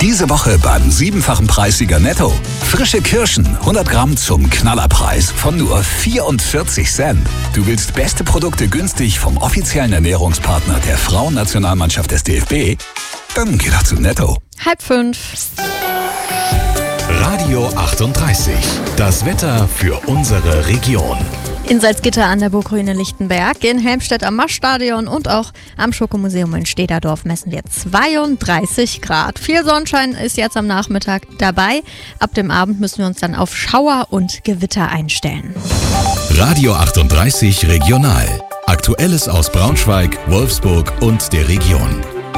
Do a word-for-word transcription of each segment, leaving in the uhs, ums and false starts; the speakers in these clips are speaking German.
Diese Woche beim siebenfachen Preissieger Netto. Frische Kirschen, hundert Gramm zum Knallerpreis von nur vierundvierzig Cent. Du willst beste Produkte günstig vom offiziellen Ernährungspartner der Frauennationalmannschaft des D F B? Dann geh doch zu Netto. Halb fünf. Radio achtunddreißig. Das Wetter für unsere Region. In Salzgitter an der Burgruine Lichtenberg, in Helmstedt am Marschstadion und auch am Schokomuseum in Stederdorf messen wir zweiunddreißig Grad. Viel Sonnenschein ist jetzt am Nachmittag dabei. Ab dem Abend müssen wir uns dann auf Schauer und Gewitter einstellen. Radio achtunddreißig Regional. Aktuelles aus Braunschweig, Wolfsburg und der Region.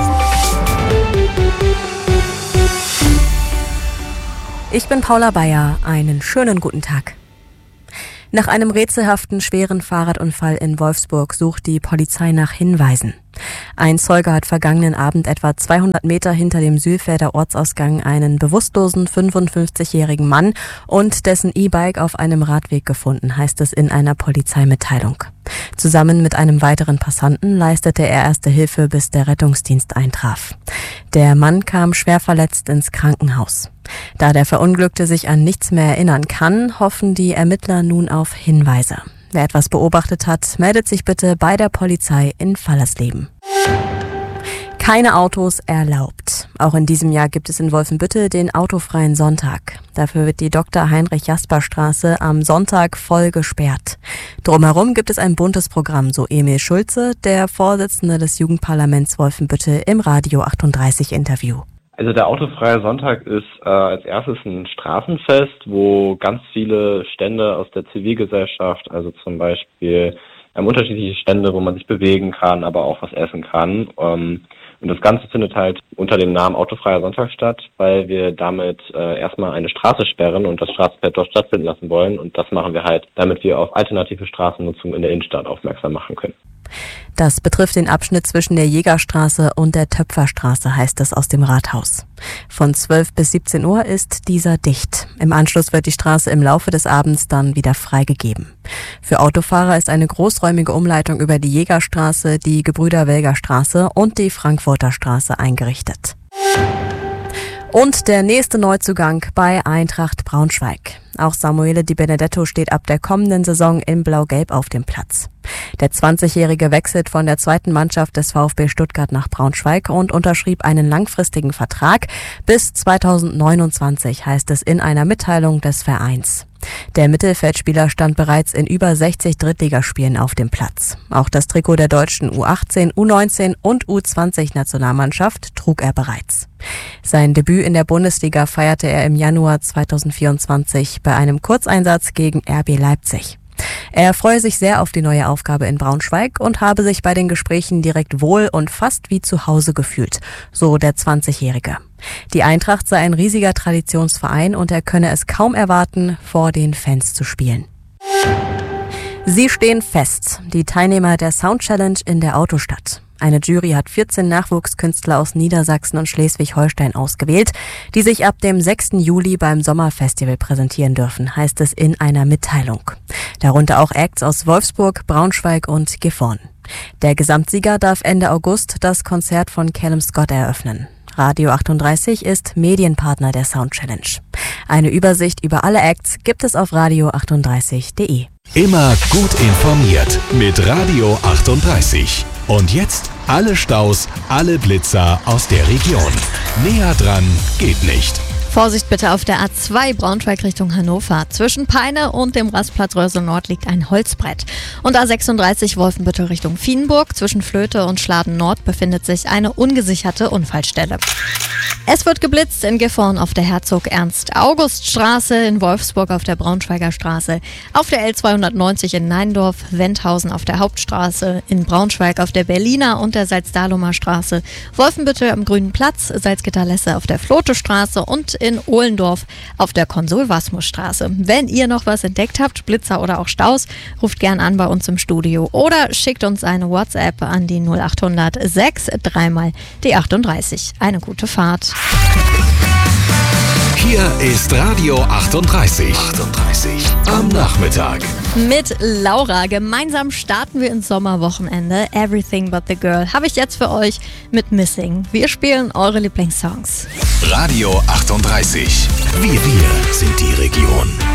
Ich bin Paula Bayer. Einen schönen guten Tag. Nach einem rätselhaften schweren Fahrradunfall in Wolfsburg sucht die Polizei nach Hinweisen. Ein Zeuge hat vergangenen Abend etwa zweihundert Meter hinter dem Sülfelder Ortsausgang einen bewusstlosen fünfundfünfzigjährigen Mann und dessen E-Bike auf einem Radweg gefunden, heißt es in einer Polizeimitteilung. Zusammen mit einem weiteren Passanten leistete er erste Hilfe, bis der Rettungsdienst eintraf. Der Mann kam schwer verletzt ins Krankenhaus. Da der Verunglückte sich an nichts mehr erinnern kann, hoffen die Ermittler nun auf Hinweise. Wer etwas beobachtet hat, meldet sich bitte bei der Polizei in Fallersleben. Keine Autos erlaubt. Auch in diesem Jahr gibt es in Wolfenbüttel den autofreien Sonntag. Dafür wird die Doktor Heinrich Jasper Straße am Sonntag voll gesperrt. Drumherum gibt es ein buntes Programm, so Emil Schulze, der Vorsitzende des Jugendparlaments Wolfenbüttel im Radio achtunddreißig Interview. Also der autofreie Sonntag ist äh, als erstes ein Straßenfest, wo ganz viele Stände aus der Zivilgesellschaft, also zum Beispiel ähm, unterschiedliche Stände, wo man sich bewegen kann, aber auch was essen kann. Ähm, und das Ganze findet halt unter dem Namen Autofreier Sonntag statt, weil wir damit äh, erstmal eine Straße sperren und das Straßenfest dort stattfinden lassen wollen. Und das machen wir halt, damit wir auf alternative Straßennutzung in der Innenstadt aufmerksam machen können. Das betrifft den Abschnitt zwischen der Jägerstraße und der Töpferstraße, heißt es aus dem Rathaus. Von zwölf bis siebzehn Uhr ist dieser dicht. Im Anschluss wird die Straße im Laufe des Abends dann wieder freigegeben. Für Autofahrer ist eine großräumige Umleitung über die Jägerstraße, die Gebrüder-Welger-Straße und die Frankfurter Straße eingerichtet. Und der nächste Neuzugang bei Eintracht Braunschweig. Auch Samuele Di Benedetto steht ab der kommenden Saison in Blau-Gelb auf dem Platz. Der zwanzigjährige wechselt von der zweiten Mannschaft des VfB Stuttgart nach Braunschweig und unterschrieb einen langfristigen Vertrag bis zweitausendneunundzwanzig, heißt es in einer Mitteilung des Vereins. Der Mittelfeldspieler stand bereits in über sechzig Drittligaspielen auf dem Platz. Auch das Trikot der deutschen U achtzehn, U neunzehn und U zwanzig Nationalmannschaft trug er bereits. Sein Debüt in der Bundesliga feierte er im Januar zweitausendvierundzwanzig bei einem Kurzeinsatz gegen R B Leipzig. Er freue sich sehr auf die neue Aufgabe in Braunschweig und habe sich bei den Gesprächen direkt wohl und fast wie zu Hause gefühlt, so der zwanzigjährige. Die Eintracht sei ein riesiger Traditionsverein und er könne es kaum erwarten, vor den Fans zu spielen. Sie stehen fest, die Teilnehmer der Sound Challenge in der Autostadt. Eine Jury hat vierzehn Nachwuchskünstler aus Niedersachsen und Schleswig-Holstein ausgewählt, die sich ab dem sechsten Juli beim Sommerfestival präsentieren dürfen, heißt es in einer Mitteilung. Darunter auch Acts aus Wolfsburg, Braunschweig und Gifhorn. Der Gesamtsieger darf Ende August das Konzert von Callum Scott eröffnen. Radio achtunddreißig ist Medienpartner der Sound Challenge. Eine Übersicht über alle Acts gibt es auf radio achtunddreißig punkt de. Immer gut informiert mit Radio achtunddreißig. Und jetzt alle Staus, alle Blitzer aus der Region. Näher dran geht nicht. Vorsicht bitte auf der A zwei Braunschweig Richtung Hannover. Zwischen Peine und dem Rastplatz Rösel Nord liegt ein Holzbrett. Und A sechsunddreißig Wolfenbüttel Richtung Vienburg. Zwischen Flöte und Schladen Nord befindet sich eine ungesicherte Unfallstelle. Es wird geblitzt in Gifhorn auf der Herzog-Ernst-August-Straße, in Wolfsburg auf der Braunschweiger Straße, auf der L zweihundertneunzig in Neindorf, Wendhausen auf der Hauptstraße, in Braunschweig auf der Berliner und der Salzdahlumer Straße, Wolfenbüttel am Grünen Platz, Salzgitter-Lesse auf der Flote-Straße und in Ohlendorf auf der Konsul-Wasmus-Straße. Wenn ihr noch was entdeckt habt, Blitzer oder auch Staus, ruft gern an bei uns im Studio oder schickt uns eine WhatsApp an die null achthundert sechs dreimal die achtunddreißig. Eine gute Fahrt. Hier ist Radio achtunddreißig. achtunddreißig am Nachmittag. Mit Laura. Gemeinsam starten wir ins Sommerwochenende. Everything but the Girl habe ich jetzt für euch mit Missing. Wir spielen eure Lieblingssongs. Radio achtunddreißig. Wir, wir sind die Region.